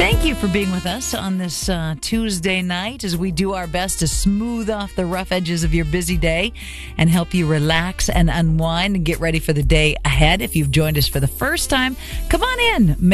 Thank you for being with us on this Tuesday night as we do our best to smooth off the rough edges of your busy day and help you relax and unwind and get ready for the day ahead. If you've joined us for the first time, come on in.